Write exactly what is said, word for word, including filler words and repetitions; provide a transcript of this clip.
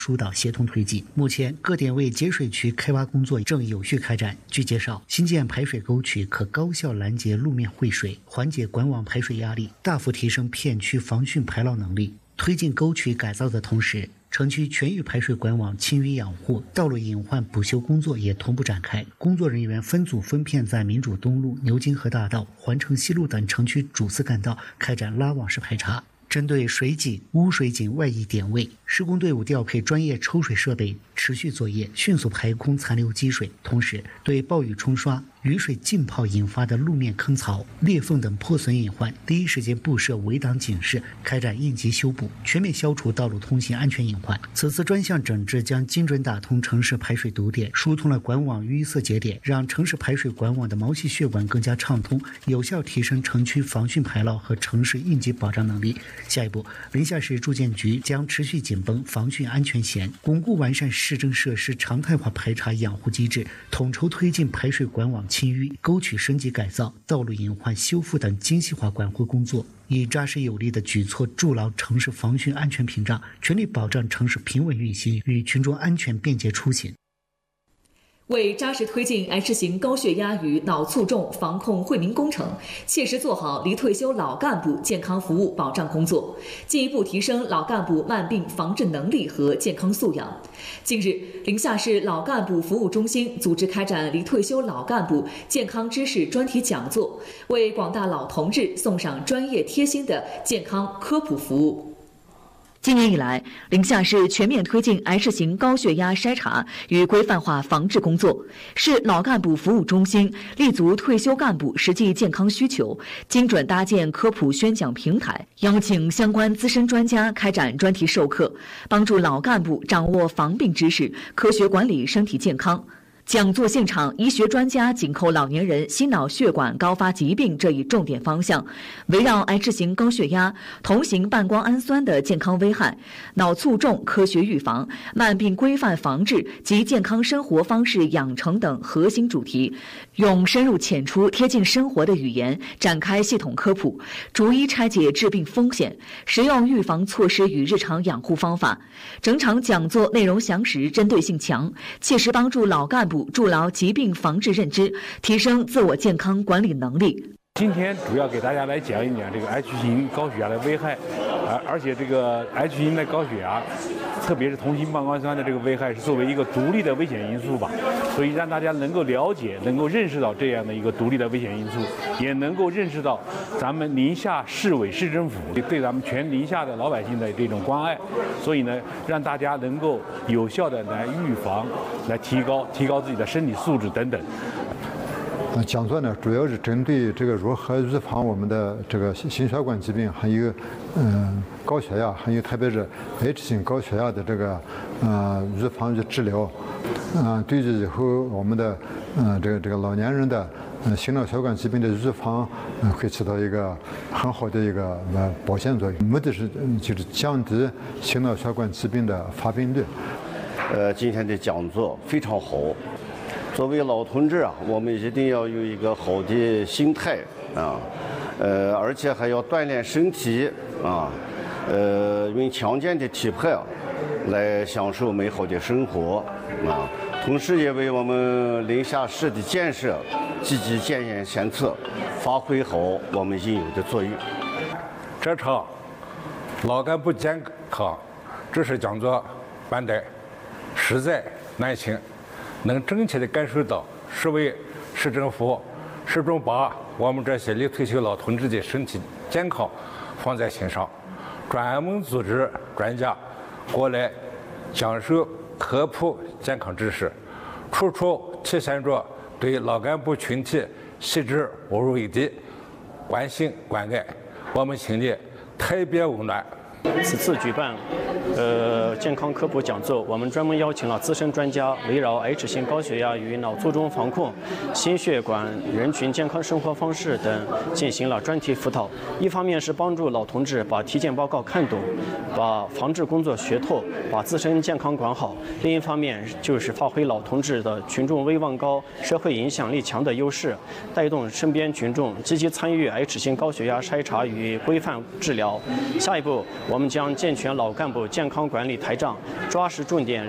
疏导协同推进。目前，各点位节水渠开挖工作正有序开展。据介绍，新建排水沟渠可高效拦截路面汇水，缓解管网排水压力，大幅提升片区防汛排涝能力。推进沟渠改造的同时，城区全域排水管网清淤养护、道路隐患补修工作也同步展开。工作人员分组分片在民主东路、牛津河大道、环城西路等城区主次干道开展拉网式排查。针对水井、污水井外溢点位，施工队伍调配专业抽水设备，持续作业，迅速排空残留积水。同时，对暴雨冲刷、雨水浸泡引发的路面坑槽、裂缝等破损隐患，第一时间布设围挡警示，开展应急修补，全面消除道路通行安全隐患。此次专项整治将精准打通城市排水堵点，疏通了管网淤塞节点，让城市排水管网的毛细血管更加畅通，有效提升城区防汛排涝和城市应急保障能力。下一步，临夏市住建局将持续紧绷防汛安全线，巩固完善市政设施常态化排查养护机制，统筹推进排水管网清淤、沟渠升级改造、道路隐患修复等精细化管护工作，以扎实有力的举措筑牢城市防汛安全屏障，全力保障城市平稳运行与群众安全便捷出行。 为扎实推进 H 型高血压与脑卒中防控惠民工程，切实做好离退休老干部健康服务保障工作，进一步提升老干部慢病防治能力和健康素养。近日，临夏市老干部服务中心组织开展离退休老干部健康知识专题讲座，为广大老同志送上专业贴心的健康科普服务。 今年以来，临夏市全面推进 H 型高血压筛查与规范化防治工作，市老干部服务中心立足退休干部实际健康需求，精准搭建科普宣讲平台，邀请相关资深专家开展专题授课，帮助老干部掌握防病知识，科学管理身体健康。讲座现场，医学专家紧扣老年人心脑血管高发疾病这一重点方向，围绕 H 型高血压、同型半胱氨酸的健康危害、脑卒中科学预防、慢病规范防治及健康生活方式养成等核心主题，用深入浅出、贴近生活的语言展开系统科普，逐一拆解致病风险、实用预防措施与日常养护方法。整场讲座内容详实、针对性强，切实帮助老干部筑牢疾病防治认知，提升自我健康管理能力。 今天主要给大家来讲一讲这个 H 型高血压的危害，而而且这个 H 型的高血压，特别是同型半胱氨酸的这个危害是作为一个独立的危险因素吧，所以让大家能够了解、能够认识到这样的一个独立的危险因素，也能够认识到咱们临夏市委市政府对咱们全临夏的老百姓的这种关爱，所以呢，让大家能够有效的来预防、来提高、提高自己的身体素质等等。 呃，讲座呢，主要是针对这个如何预防我们的这个心血管疾病，还有嗯、呃、高血压，还有特别是 H 型高血压的这个呃预防与治疗，嗯、呃，对于以后我们的嗯、呃、这个这个老年人的呃心脑血管疾病的预防，呃，会起到一个很好的一个呃保险作用。目的是就是降低心脑血管疾病的发病率。 呃，今天的讲座非常好。作为老同志啊，我们一定要有一个好的心态啊，呃，而且还要锻炼身体啊，呃，用强健的体魄啊，来享受美好的生活啊，同时也为我们临夏市的建设积极建言献策，发挥好我们应有的作用。 这场老干部健康知识讲座办得实在难行。能真切地感受到市委市政府始终把我们这些离退休老同志的身体健康放在心上，专门组织专家过来讲授科普健康知识，处处体现着对老干部群体细致无微的关心关爱，我们心里特别温暖。 此次举办呃健康科普讲座，我们专门邀请了资深专家，围绕 H 型高血压与脑卒中防控、心血管人群健康生活方式等进行了专题辅导。一方面是帮助老同志把体检报告看懂，把防治工作学透，把自身健康管好；另一方面就是发挥老同志的群众威望高、社会影响力强的优势，带动身边群众积极参与 H 型高血压筛查与规范治疗。下一步， 我们将健全老干部健康管理台账，抓实重点。